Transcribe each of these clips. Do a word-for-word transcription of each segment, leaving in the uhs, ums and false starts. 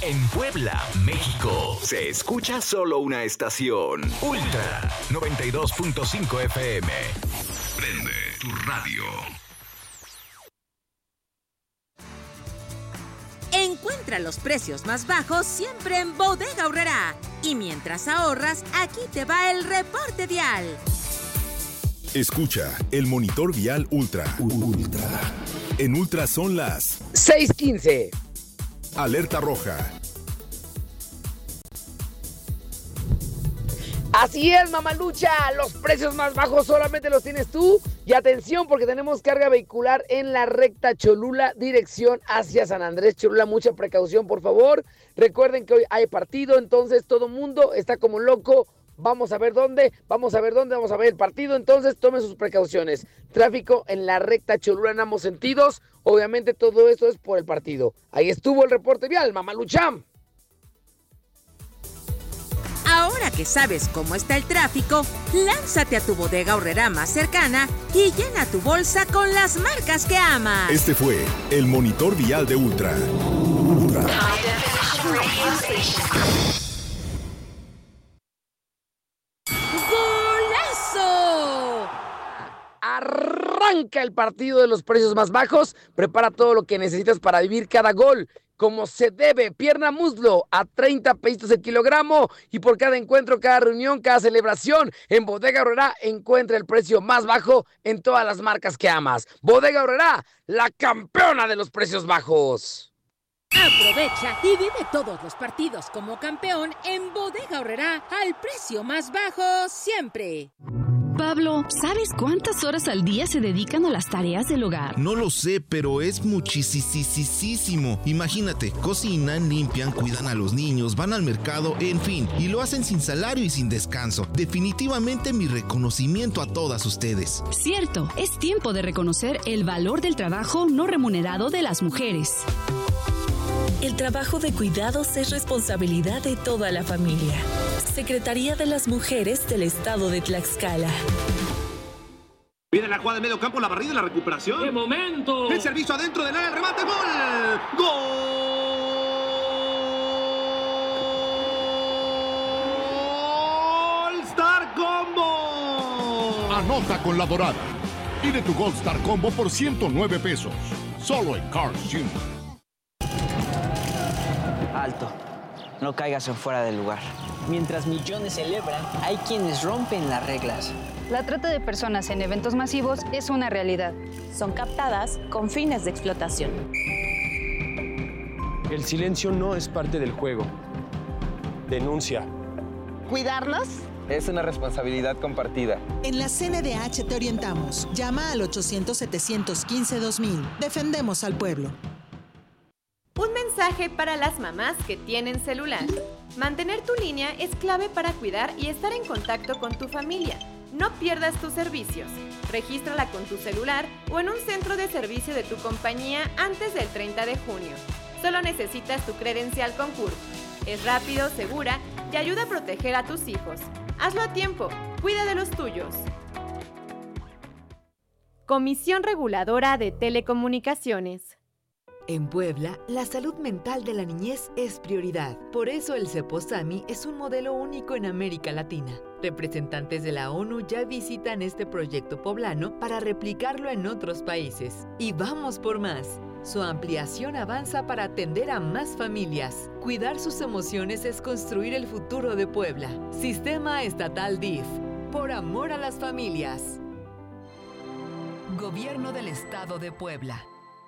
En Puebla, México, se escucha solo una estación. Ultra noventa y dos punto cinco F M. Prende tu radio. Encuentra los precios más bajos siempre en Bodega Aurrerá. Y mientras ahorras, aquí te va el reporte vial. Escucha el monitor vial Ultra. Ultra. En Ultra son las seis quince. Alerta roja. Así es, mamalucha, los precios más bajos solamente los tienes tú. Y atención, porque tenemos carga vehicular en la recta Cholula, dirección hacia San Andrés Cholula. Mucha precaución, por favor. Recuerden que hoy hay partido, entonces todo mundo está como loco. Vamos a ver dónde, vamos a ver dónde, vamos a ver el partido. Entonces tomen sus precauciones. Tráfico en la recta Cholula en ambos sentidos. Obviamente todo esto es por el partido. Ahí estuvo el reporte vial, mamalucha. Ahora que sabes cómo está el tráfico, lánzate a tu Bodega Aurrerá más cercana y llena tu bolsa con las marcas que amas. Este fue el monitor vial de Ultra. Ultra. ¡Golazo! Arranca el partido de los precios más bajos. Prepara todo lo que necesitas para vivir cada gol como se debe. Pierna muslo a treinta pesitos el kilogramo. Y por cada encuentro, cada reunión, cada celebración, en Bodega Aurrerá encuentra el precio más bajo en todas las marcas que amas. Bodega Aurrerá, la campeona de los precios bajos. Aprovecha y vive todos los partidos como campeón en Bodega Aurrerá al precio más bajo siempre. Pablo, ¿sabes cuántas horas al día se dedican a las tareas del hogar? No lo sé, pero es muchísimo. Imagínate, cocinan, limpian, cuidan a los niños, van al mercado, en fin, y lo hacen sin salario y sin descanso. Definitivamente mi reconocimiento a todas ustedes. Cierto, es tiempo de reconocer el valor del trabajo no remunerado de las mujeres. El trabajo de cuidados es responsabilidad de toda la familia. Secretaría de las Mujeres del Estado de Tlaxcala. Viene la jugada de medio campo, la barrida y la recuperación. ¡Qué momento! El servicio adentro del área, el remate, ¡gol! ¡Gol! ¡Star Combo! Anota con la dorada. Pide tu Gold Star Combo por ciento nueve pesos. Solo en Carl's junior Alto. No caigas en fuera del lugar. Mientras millones celebran, hay quienes rompen las reglas. La trata de personas en eventos masivos es una realidad. Son captadas con fines de explotación. El silencio no es parte del juego. Denuncia. ¿Cuidarnos? Es una responsabilidad compartida. En la C N D H te orientamos. Llama al ochocientos, setecientos quince, dos mil. Defendemos al pueblo. Un mensaje para las mamás que tienen celular. Mantener tu línea es clave para cuidar y estar en contacto con tu familia. No pierdas tus servicios. Regístrala con tu celular o en un centro de servicio de tu compañía antes del treinta de junio. Solo necesitas tu credencial con C U R P. Es rápido, segura y ayuda a proteger a tus hijos. Hazlo a tiempo. Cuida de los tuyos. Comisión Reguladora de Telecomunicaciones. En Puebla, la salud mental de la niñez es prioridad. Por eso el CEPOSAMI es un modelo único en América Latina. Representantes de la ONU ya visitan este proyecto poblano para replicarlo en otros países. Y vamos por más. Su ampliación avanza para atender a más familias. Cuidar sus emociones es construir el futuro de Puebla. Sistema Estatal D I F. Por amor a las familias. Gobierno del Estado de Puebla.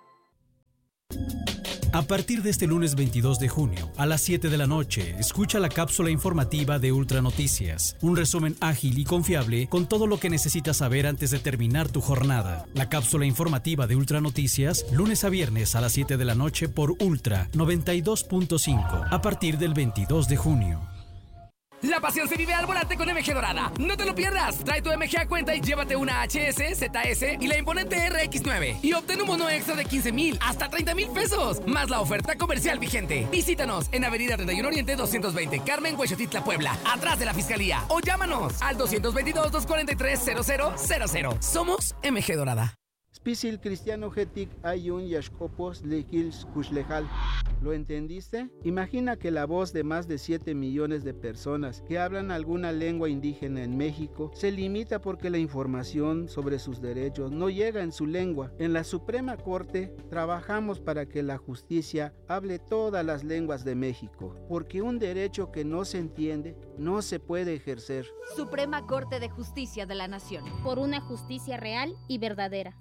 A partir de este lunes veintidós de junio, a las siete de la noche, escucha la cápsula informativa de Ultra Noticias. Un resumen ágil y confiable con todo lo que necesitas saber antes de terminar tu jornada. La cápsula informativa de Ultra Noticias, lunes a viernes a las siete de la noche por Ultra noventa y dos punto cinco, a partir del veintidós de junio. La pasión se vive al volante con M G Dorada. No te lo pierdas. Trae tu M G a cuenta y llévate una H S, Z S y la imponente R X nueve. Y obtén un bono extra de quince mil hasta treinta mil pesos. Más la oferta comercial vigente. Visítanos en Avenida treinta y uno Oriente doscientos veinte, Carmen, Huexotitla, Puebla. Atrás de la Fiscalía. O llámanos al doscientos veintidós, doscientos cuarenta y tres, cero cero cero cero. Somos M G Dorada. Pisil cristiano getic ayun yashkopos lekils kushlejal. ¿Lo entendiste? Imagina que la voz de más de siete millones de personas que hablan alguna lengua indígena en México se limita porque la información sobre sus derechos no llega en su lengua. En la Suprema Corte trabajamos para que la justicia hable todas las lenguas de México, porque un derecho que no se entiende no se puede ejercer. Suprema Corte de Justicia de la Nación. Por una justicia real y verdadera.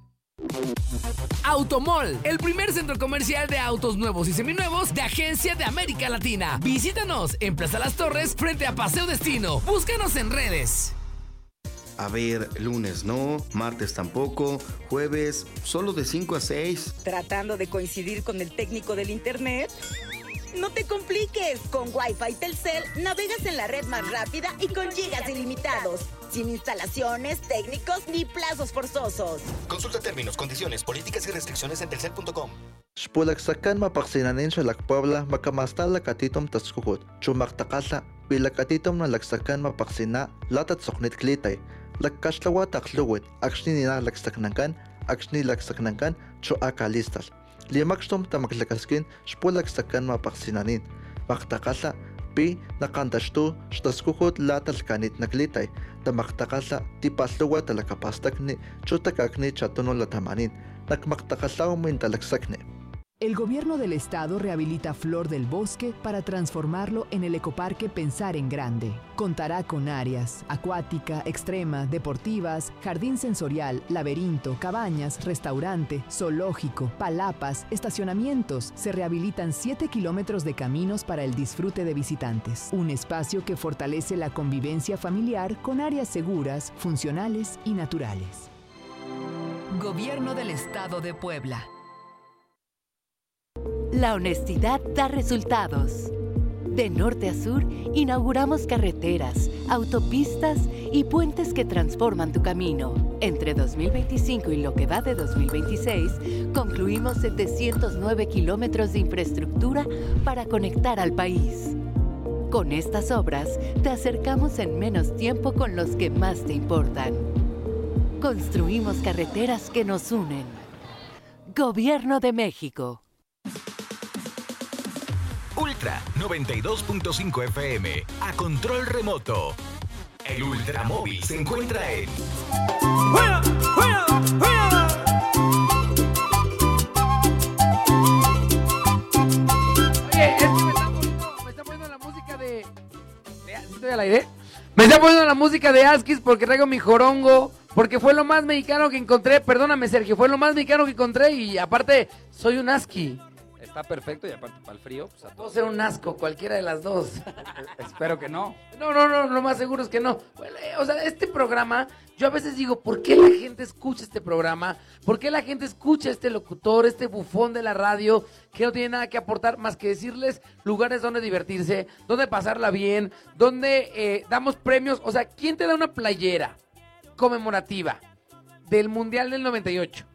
Automall, el primer centro comercial de autos nuevos y seminuevos de Agencia de América Latina. Visítanos en Plaza Las Torres frente a Paseo Destino. Búscanos en redes. A ver, lunes no, martes tampoco, jueves solo de cinco a seis. ¿Tratando de coincidir con el técnico del internet? No te compliques, con Wi-Fi Telcel navegas en la red más rápida y con gigas ilimitados, sin instalaciones, técnicos ni plazos forzosos. Consulta términos, condiciones, políticas y restricciones en telcel punto com. Xpulaksakan mapaksinanin sa Lakpuebla makamasta lakatitom taskuhut. Chumaktakasa pilakatitom na laksakan mapaksina latat soknit klitay. Lakkashlawa takluwit akshni nina laksaknankan akshni laksaknankan chu akalistas. Limakstom tamaklakaskin xpulaksakan mapaksinanin. Maktakasa pi nakantashtu xtaskuhut latalkanit naklitay. Tamaktakasa tipasluwa talakapastakni chutakakni chatuno latamanin. Nakmaktakalaw mintalaksakni. El gobierno del estado rehabilita Flor del Bosque para transformarlo en el ecoparque Pensar en Grande. Contará con áreas acuática, extrema, deportivas, jardín sensorial, laberinto, cabañas, restaurante, zoológico, palapas, estacionamientos. Se rehabilitan siete kilómetros de caminos para el disfrute de visitantes. Un espacio que fortalece la convivencia familiar con áreas seguras, funcionales y naturales. Gobierno del Estado de Puebla. La honestidad da resultados. De norte a sur, inauguramos carreteras, autopistas y puentes que transforman tu camino. Entre dos mil veinticinco y lo que va de dos mil veintiséis, concluimos setecientos nueve kilómetros de infraestructura para conectar al país. Con estas obras, te acercamos en menos tiempo con los que más te importan. Construimos carreteras que nos unen. Gobierno de México. Ultra noventa y dos punto cinco F M, a control remoto. El Ultramóvil se encuentra en... ¡Juega! ¡Juega! ¡Juega! Oye, es que me está poniendo, me está poniendo la música de... de ¿Estoy al aire? Me está poniendo la música de Askis porque traigo mi jorongo, porque fue lo más mexicano que encontré. Perdóname, Sergio, fue lo más mexicano que encontré y aparte soy un Aski. Está perfecto y aparte para el frío. Pues, puedo ser un asco, cualquiera de las dos. Espero que no. No, no, no, lo más seguro es que no. Bueno, eh, o sea, este programa, yo a veces digo, ¿por qué la gente escucha este programa? ¿Por qué la gente escucha a este locutor, este bufón de la radio, que no tiene nada que aportar más que decirles lugares donde divertirse, donde pasarla bien, donde eh, damos premios? O sea, ¿quién te da una playera conmemorativa del Mundial del noventa y ocho?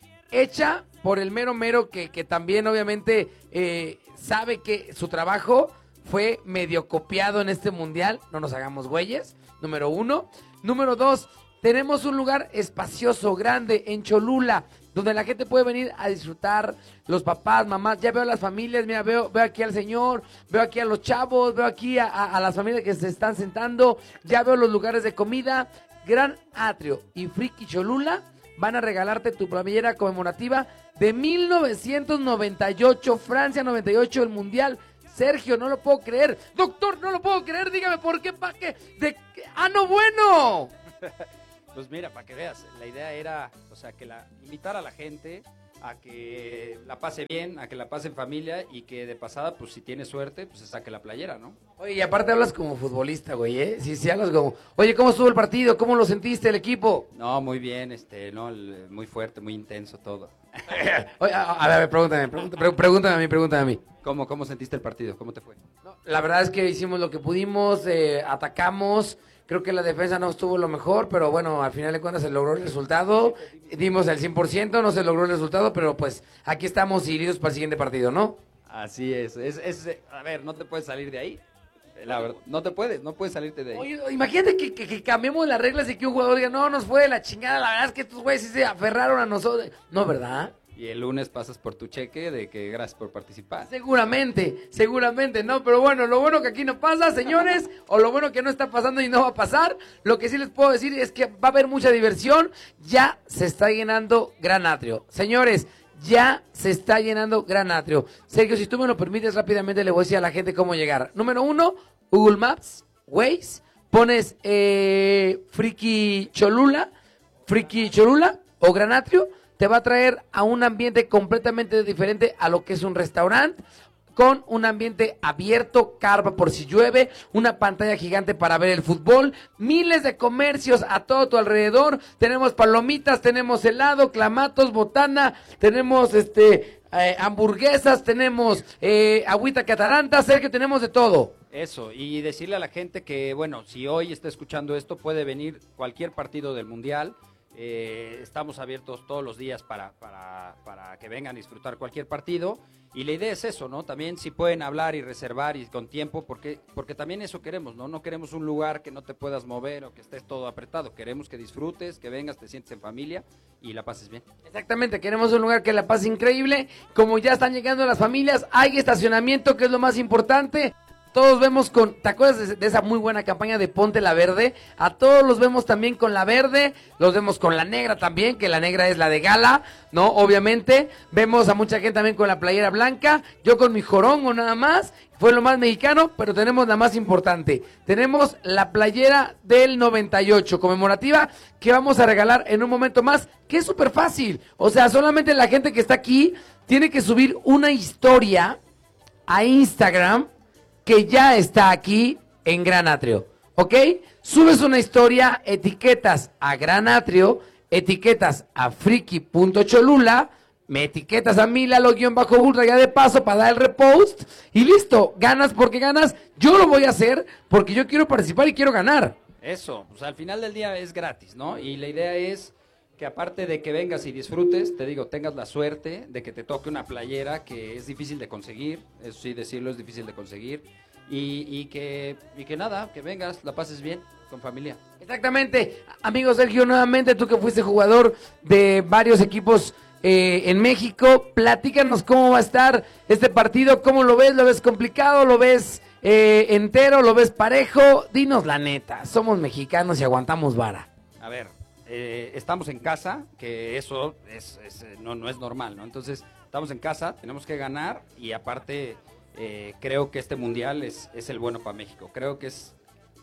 Hecha por el mero mero que, que también obviamente eh, sabe que su trabajo fue medio copiado en este mundial. No nos hagamos güeyes, número uno. Número dos, tenemos un lugar espacioso, grande, en Cholula, donde la gente puede venir a disfrutar, los papás, mamás. Ya veo a las familias, mira, veo, veo aquí al señor, veo aquí a los chavos, veo aquí a, a, a las familias que se están sentando, ya veo los lugares de comida. Gran Atrio y Friki Cholula van a regalarte tu playera conmemorativa de mil novecientos noventa y ocho, Francia noventa y ocho, el Mundial. Sergio, no lo puedo creer. Doctor, no lo puedo creer. Dígame por qué, pa' qué. De... ¡Ah, no, bueno! Pues mira, para que veas, la idea era, o sea, que la invitar a la gente a que la pase bien, a que la pase en familia y que de pasada, pues si tiene suerte, pues se saque la playera, ¿no? Oye, y aparte hablas como futbolista, güey, ¿eh? Sí, sí, hablas como... Oye, ¿cómo estuvo el partido? ¿Cómo lo sentiste, el equipo? No, muy bien, este, no, el, muy fuerte, muy intenso todo. Oye, a, a ver, pregúntame, pregúntame, pregúntame a mí, pregúntame a mí. ¿Cómo, cómo sentiste el partido? ¿Cómo te fue? No, la verdad es que hicimos lo que pudimos, eh, atacamos... Creo que la defensa no estuvo lo mejor, pero bueno, al final de cuentas se logró el resultado. Dimos el cien por ciento, no se logró el resultado, pero pues aquí estamos y listos para el siguiente partido, ¿no? Así es. es, es a ver, no te puedes salir de ahí. La verdad, no te puedes, no puedes salirte de ahí. Oye, imagínate que, que, que cambiemos las reglas y que un jugador diga, no, nos fue de la chingada, la verdad es que estos güeyes sí se aferraron a nosotros. No, ¿verdad? Y el lunes pasas por tu cheque de que gracias por participar. Seguramente, seguramente, no, pero bueno, lo bueno que aquí no pasa, señores, o lo bueno que no está pasando y no va a pasar, lo que sí les puedo decir es que va a haber mucha diversión, ya se está llenando Gran Atrio. Señores, ya se está llenando Gran Atrio. Sergio, si tú me lo permites, rápidamente le voy a decir a la gente cómo llegar. Número uno, Google Maps, Waze, pones eh, Friki Cholula, Friki Cholula o Gran Atrio, te va a traer a un ambiente completamente diferente a lo que es un restaurante, con un ambiente abierto, carpa por si llueve, una pantalla gigante para ver el fútbol, miles de comercios a todo tu alrededor, tenemos palomitas, tenemos helado, clamatos, botana, tenemos este eh, hamburguesas, tenemos eh, agüita cataranta, Sergio, tenemos de todo. Eso, y decirle a la gente que, bueno, si hoy está escuchando esto, puede venir cualquier partido del Mundial. Eh, estamos abiertos todos los días para, para, para que vengan a disfrutar cualquier partido, y la idea es eso, ¿no? También si pueden hablar y reservar y con tiempo, porque, porque también eso queremos, ¿no? No queremos un lugar que no te puedas mover o que estés todo apretado, queremos que disfrutes, que vengas, te sientes en familia y la pases bien. Exactamente, queremos un lugar que la pase increíble, como ya están llegando las familias, hay estacionamiento, que es lo más importante. Todos vemos con, ¿te acuerdas de, de esa muy buena campaña de Ponte la Verde? A todos los vemos también con la verde, los vemos con la negra también, que la negra es la de gala, ¿no? Obviamente, vemos a mucha gente también con la playera blanca, yo con mi jorongo nada más, fue lo más mexicano, pero tenemos la más importante, tenemos la playera del noventa y ocho conmemorativa, que vamos a regalar en un momento más, que es súper fácil, o sea, solamente la gente que está aquí tiene que subir una historia a Instagram, que ya está aquí en Gran Atrio, ¿ok? Subes una historia, etiquetas a Gran Atrio, etiquetas a friki.cholula, me etiquetas a mí, Lalo guión bajo ultra, ya de paso para dar el repost, y listo, ganas porque ganas, yo lo voy a hacer porque yo quiero participar y quiero ganar. Eso, pues al final del día es gratis, ¿no? Y la idea es que aparte de que vengas y disfrutes, te digo, tengas la suerte de que te toque una playera que es difícil de conseguir, eso sí decirlo, es difícil de conseguir, y, y, que, y que nada, que vengas, la pases bien con familia. Exactamente, amigo Sergio, nuevamente tú que fuiste jugador de varios equipos eh, en México, platícanos cómo va a estar este partido, cómo lo ves, lo ves complicado, lo ves eh, entero, lo ves parejo, dinos la neta, somos mexicanos y aguantamos vara. A ver, Eh, estamos en casa, que eso es, es, no, no es normal, ¿no? Entonces, estamos en casa, tenemos que ganar y aparte eh, creo que este mundial es, es el bueno para México. Creo que es,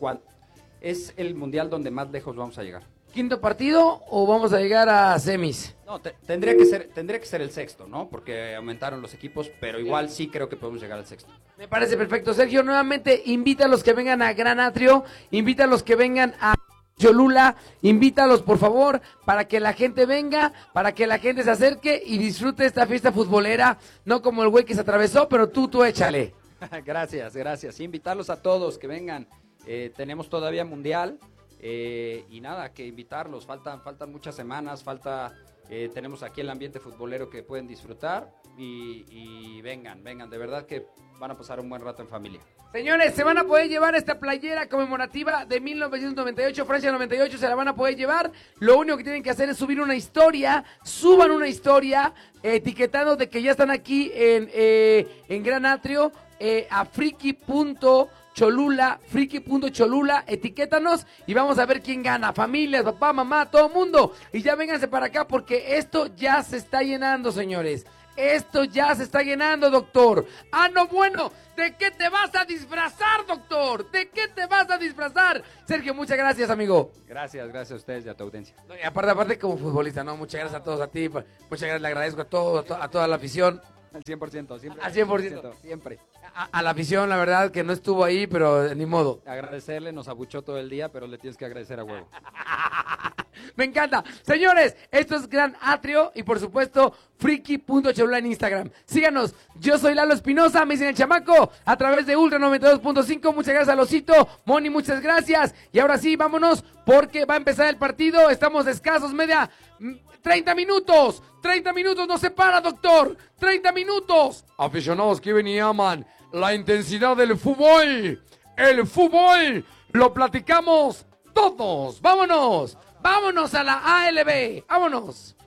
es el mundial donde más lejos vamos a llegar. ¿Quinto partido o vamos a llegar a semis? No, te, tendría que ser tendría que ser el sexto, ¿no? Porque aumentaron los equipos, pero igual sí creo que podemos llegar al sexto. Me parece perfecto. Sergio, nuevamente invita a los que vengan a Gran Atrio, invita a los que vengan a Cholula, invítalos por favor, para que la gente venga, para que la gente se acerque y disfrute esta fiesta futbolera, no como el güey que se atravesó, pero tú, tú échale. Gracias, gracias. Invitarlos a todos que vengan, eh, tenemos todavía mundial, eh, y nada, que invitarlos, faltan, faltan muchas semanas, falta, eh, tenemos aquí el ambiente futbolero que pueden disfrutar, y, y vengan, vengan, de verdad que van a pasar un buen rato en familia. Señores, se van a poder llevar esta playera conmemorativa de mil novecientos noventa y ocho, Francia noventa y ocho, se la van a poder llevar. Lo único que tienen que hacer es subir una historia, suban una historia eh, etiquetando de que ya están aquí en, eh, en Gran Atrio, eh, a friki.cholula, friki.cholula, etiquétanos y vamos a ver quién gana, familias, papá, mamá, todo mundo. Y ya vénganse para acá porque esto ya se está llenando, señores. Esto ya se está llenando, doctor. Ah, no, bueno, ¿de qué te vas a disfrazar, doctor? ¿De qué te vas a disfrazar? Sergio, muchas gracias, amigo. Gracias, gracias a ustedes y a tu audiencia. No, y aparte, aparte como futbolista, ¿no? Muchas gracias a todos, a ti. Muchas gracias, le agradezco a todos, a, to a toda la afición. Al cien por ciento, siempre. Al cien por ciento. Siempre. A, a la afición, la verdad, que no estuvo ahí, pero ni modo. Agradecerle, nos abuchó todo el día, pero le tienes que agradecer a huevo. Me encanta. Señores, esto es Gran Atrio y por supuesto friki.cholula en Instagram. Síganos. Yo soy Lalo Espinosa, me dicen el chamaco, a través de Ultra noventa y dos punto cinco. Muchas gracias a Losito. Moni, muchas gracias. Y ahora sí, vámonos porque va a empezar el partido. Estamos escasos, media... treinta minutos. treinta minutos nos separa, doctor. treinta minutos. Aficionados que ven y aman la intensidad del fútbol. el fútbol lo platicamos todos. Vámonos, vámonos a la A L B, vámonos.